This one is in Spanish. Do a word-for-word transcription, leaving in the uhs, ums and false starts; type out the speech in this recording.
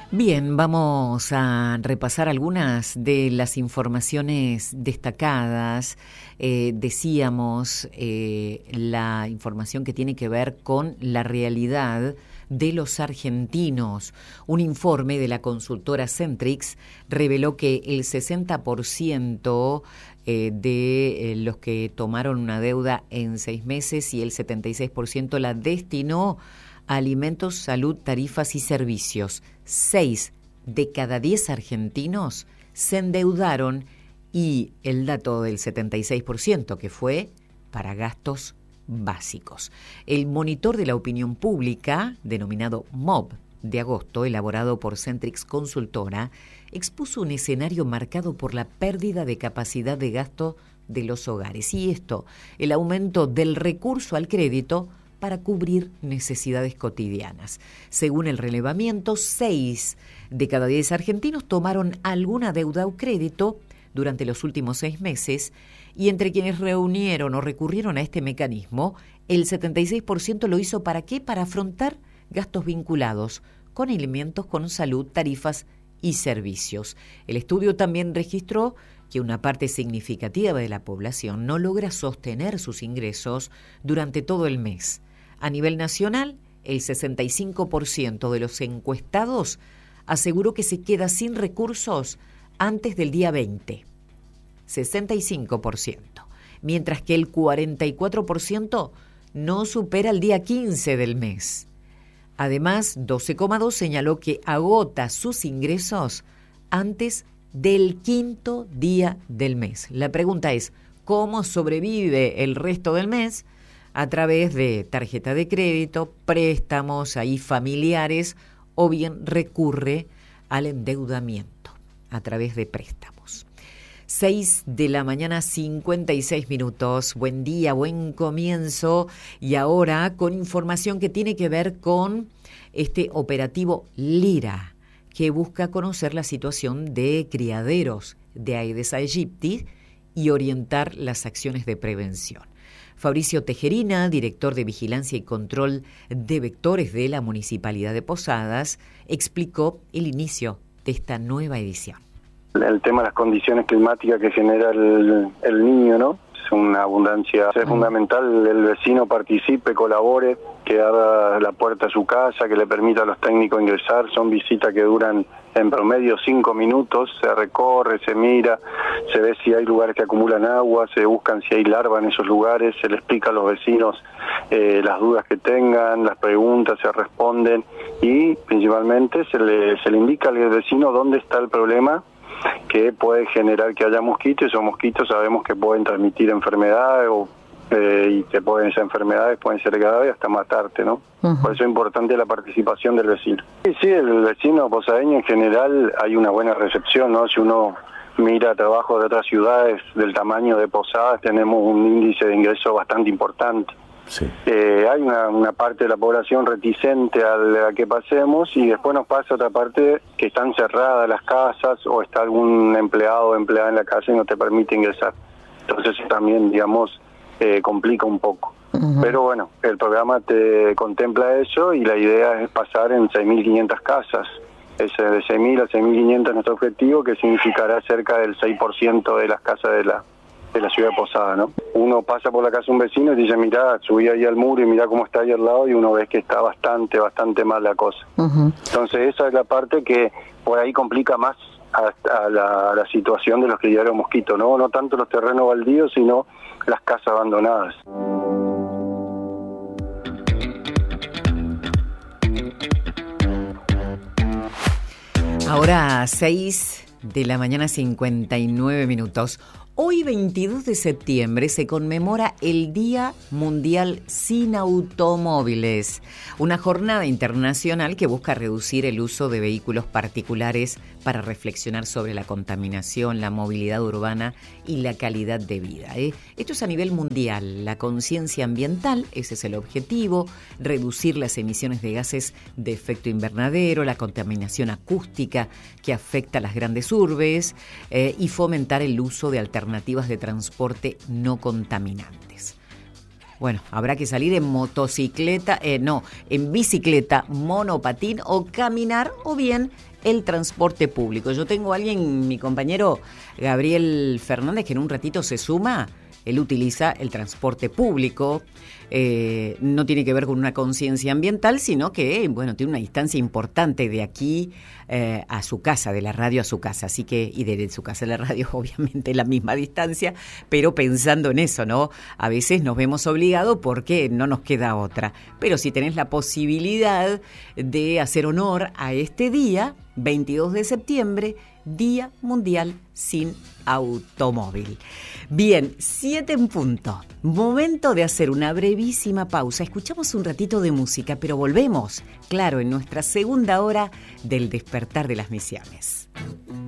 Bien, vamos a repasar algunas de las informaciones destacadas. Eh, decíamos eh, la información que tiene que ver con la realidad de los argentinos. Un informe de la consultora Centrix reveló que el sesenta por ciento eh, de eh, los que tomaron una deuda en seis meses y el setenta y seis por ciento la destinó a alimentos, salud, tarifas y servicios. Seis de cada diez argentinos se endeudaron y el dato del setenta y seis por ciento que fue para gastos básicos. El monitor de la opinión pública, denominado M O B de agosto, elaborado por Centrix Consultora, expuso un escenario marcado por la pérdida de capacidad de gasto de los hogares. Y esto, el aumento del recurso al crédito para cubrir necesidades cotidianas. Según el relevamiento, seis de cada diez argentinos tomaron alguna deuda o crédito durante los últimos seis meses y entre quienes reunieron o recurrieron a este mecanismo, el setenta y seis por ciento lo hizo ¿para qué? Para afrontar gastos vinculados con elementos con salud, tarifas y servicios. El estudio también registró que una parte significativa de la población no logra sostener sus ingresos durante todo el mes. A nivel nacional, el sesenta y cinco por ciento de los encuestados aseguró que se queda sin recursos antes del día veinte. sesenta y cinco por ciento. Mientras que el cuarenta y cuatro por ciento no supera el día quince del mes. Además, doce coma dos por ciento señaló que agota sus ingresos antes del quinto día del mes. La pregunta es, ¿cómo sobrevive el resto del mes? A través de tarjeta de crédito, préstamos ahí familiares o bien recurre al endeudamiento a través de préstamos. seis de la mañana, cincuenta y seis minutos. Buen día, buen comienzo. Y ahora con información que tiene que ver con este operativo Lira, que busca conocer la situación de criaderos de Aedes aegypti y orientar las acciones de prevención. Fabricio Tejerina, director de Vigilancia y Control de Vectores de la Municipalidad de Posadas, explicó el inicio de esta nueva edición. El tema de las condiciones climáticas que genera el, el niño, ¿no? Es una abundancia. Es fundamental el vecino participe, colabore, que abra la puerta a su casa, que le permita a los técnicos ingresar. Son visitas que duran en promedio cinco minutos, se recorre, se mira, se ve si hay lugares que acumulan agua, se buscan si hay larva en esos lugares, se le explica a los vecinos eh, las dudas que tengan, las preguntas se responden y principalmente se le, se le indica al vecino dónde está el problema que puede generar que haya mosquitos. Esos mosquitos sabemos que pueden transmitir enfermedades o Eh, y que pueden ser enfermedades, pueden ser graves hasta matarte, ¿no? Uh-huh. Por eso es importante la participación del vecino. Sí, sí, el vecino posadeño en general hay una buena recepción, ¿no? Si uno mira trabajos de otras ciudades del tamaño de Posadas, tenemos un índice de ingreso bastante importante. Sí. Eh, hay una, una parte de la población reticente a la que pasemos y después nos pasa otra parte que están cerradas las casas o está algún empleado o empleada en la casa y no te permite ingresar. Entonces también, digamos, Eh, complica un poco. Uh-huh. Pero bueno, el programa te contempla eso y la idea es pasar en seis mil quinientas casas. Ese de seis mil a seis mil quinientas es nuestro objetivo, que significará cerca del seis por ciento de las casas de la de la ciudad de Posada, ¿no? Uno pasa por la casa de un vecino y dice, mirá, subí ahí al muro y mirá cómo está ahí al lado, y uno ve que está bastante, bastante mal la cosa. Uh-huh. Entonces esa es la parte que por ahí complica más a, a, la, a la situación de los criaderos de mosquitos, ¿no? No tanto los terrenos baldíos, sino las casas abandonadas. Ahora seis de la mañana, cincuenta y nueve minutos. Hoy, veintidós de septiembre, se conmemora el Día Mundial Sin Automóviles, una jornada internacional que busca reducir el uso de vehículos particulares para reflexionar sobre la contaminación, la movilidad urbana y la calidad de vida. ¿eh? Esto es a nivel mundial. La conciencia ambiental, ese es el objetivo, reducir las emisiones de gases de efecto invernadero, la contaminación acústica que afecta a las grandes urbes eh, y fomentar el uso de alternativas alternativas de transporte no contaminantes. Bueno, habrá que salir en motocicleta, eh, no, en bicicleta, monopatín o caminar o bien el transporte público. Yo tengo a alguien, mi compañero Gabriel Fernández, que en un ratito se suma. Él utiliza el transporte público, eh, no tiene que ver con una conciencia ambiental, sino que, bueno, tiene una distancia importante de aquí eh, a su casa, de la radio a su casa, así que, y de, de su casa a la radio, obviamente la misma distancia, pero pensando en eso, ¿no? A veces nos vemos obligados porque no nos queda otra, pero si tenés la posibilidad de hacer honor a este día, veintidós de septiembre, Día Mundial sin Automóvil. Bien, siete en punto. Momento de hacer una brevísima pausa. Escuchamos un ratito de música, pero volvemos, claro, en nuestra segunda hora del Despertar de las Misiones.